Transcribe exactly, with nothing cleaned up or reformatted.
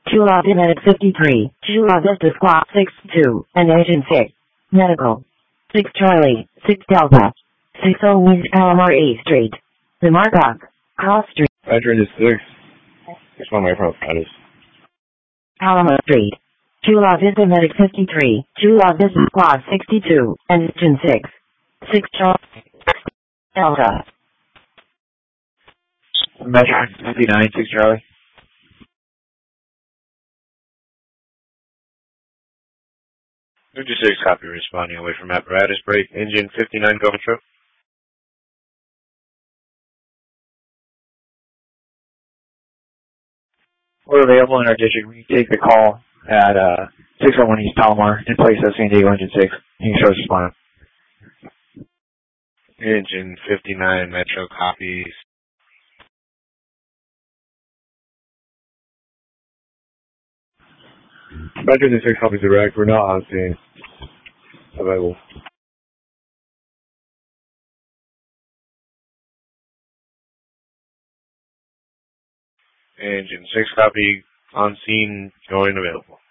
Chula Medic fifty-three, Chula Vista Squad six two, and Agent six. Medical. six Charlie, six Delta. six oh West Palomar A Street. The Marcock. Cross Street. Veteran is six. It's one of my providers. Palomar Street. Chula Vista Medic fifty-three, Chula Vista Squad sixty-two, and Agent six. six Charlie, Delta. Veteran fifty-nine, six Charlie. fifty-six, copy, responding away from apparatus break. Engine fifty-nine, go intro. We're available in our district. We can take the call at uh, six oh one East Palomar in place of San Diego Engine six. You can show us respond. Engine fifty-nine, Metro, copies. Veteran is six, copies direct. We're not on scene. Available. Engine six, copy, on scene, going available.